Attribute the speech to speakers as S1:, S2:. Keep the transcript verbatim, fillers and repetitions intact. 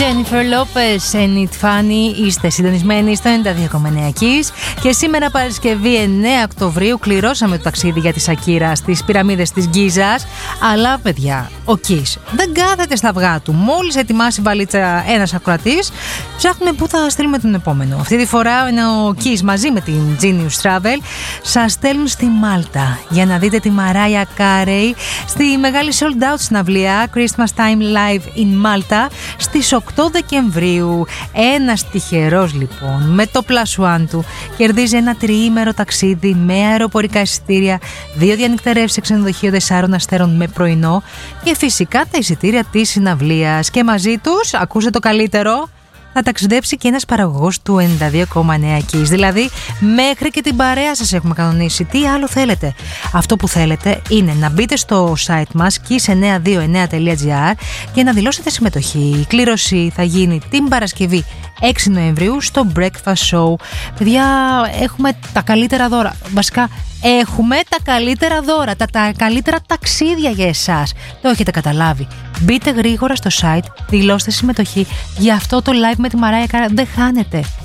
S1: Jennifer Lopez, and It Funny. Είστε συντονισμένοι στο ενενήντα δύο κόμμα εννέα Kiss. Και σήμερα Παρασκευή εννέα Οκτωβρίου κληρώσαμε το ταξίδι για τη Σακύρα στις πυραμίδες της Γκίζας. Αλλά παιδιά, ο Kiss δεν κάθεται στα αυγά του. Μόλις ετοιμάσει βαλίτσα ένας ακροατής, ψάχνουμε πού θα στείλουμε τον επόμενο. Αυτή τη φορά ο Kiss μαζί με την Genius Travel σας στέλνουν στη Μάλτα για να δείτε τη Μαράια Κάρεϊ στη μεγάλη sold out συναυλία Christmas Time Live in Malta στις οκτώ Δεκεμβρίου. Ένας τυχερός λοιπόν με το Plus One του κερδίζει ένα τριήμερο ταξίδι με αεροπορικά εισιτήρια, δύο διανυκτερεύσεις σε ξενοδοχείο τεσσάρων αστέρων με πρωινό και φυσικά τα εισιτήρια της συναυλίας. Και μαζί τους, ακούσε το καλύτερο, θα ταξιδέψει και ένας παραγωγός του ενενήντα δύο κόμμα εννέα Kiss. Δηλαδή μέχρι και την παρέα σας έχουμε κανονίσει. Τι άλλο θέλετε? Αυτό που θέλετε είναι να μπείτε στο site μας kiss εννιακόσια είκοσι εννέα τελεία gr και να δηλώσετε συμμετοχή. Η κλήρωση θα γίνει την Παρασκευή έξι Νοεμβρίου στο Breakfast Show. Παιδιά, έχουμε τα καλύτερα δώρα. Βασικά έχουμε τα καλύτερα δώρα, τα, τα καλύτερα ταξίδια για εσάς. Το έχετε καταλάβει. Μπείτε γρήγορα στο site, δηλώστε συμμετοχή. Για αυτό το live με τη Μαράια Κάρεϊ δεν χάνετε.